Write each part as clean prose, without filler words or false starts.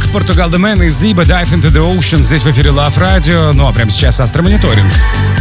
Portugal The Man и Ziba Dive Into The Ocean. Здесь в эфире Love Radio. Ну а прямо сейчас Астромониторинг.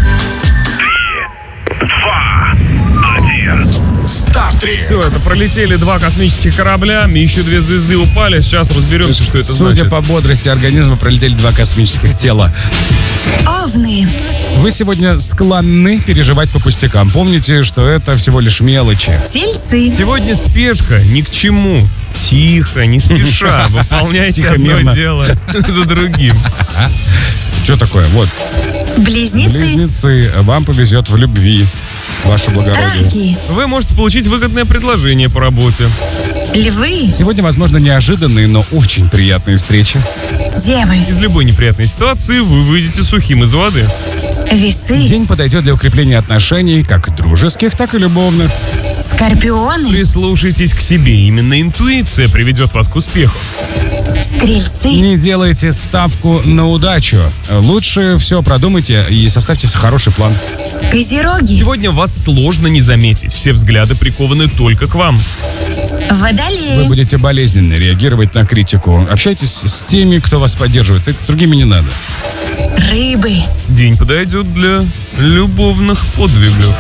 3, 2, 1. Стартрек. Все, это пролетели 2 космических корабля, еще 2 звезды упали. Сейчас разберемся, что это значит. Судя по бодрости организма, пролетели 2 космических тела. Овны. Вы сегодня склонны переживать по пустякам. Помните, что это всего лишь мелочи. Тельцы. Сегодня спешка ни к чему. Тихо, не спеша. Выполняйте Тихо, одно мирно. дело за другим. Что такое? Вот. Близнецы. Близнецы. Вам повезет в любви. Ваше благородие. Раки. Вы можете получить выгодное предложение по работе. Львы. Сегодня, возможно, неожиданные, но очень приятные встречи. Девы. Из любой неприятной ситуации вы выйдете сухим из воды. Весы. День подойдет для укрепления отношений, как дружеских, так и любовных. Скорпионы. Прислушайтесь к себе. Именно интуиция приведет вас к успеху. Стрельцы. Не делайте ставку на удачу. Лучше все продумайте и составьте хороший план. Козероги. Сегодня вас сложно не заметить. Все взгляды прикованы только к вам. Вы Водолеи. будете болезненно реагировать на критику. Общайтесь с теми, кто вас поддерживает. Это с другими не надо. Рыбы. День подойдет для любовных подвигов.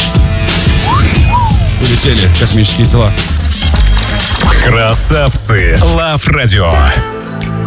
Улетели космические тела. Красавцы. Love Radio.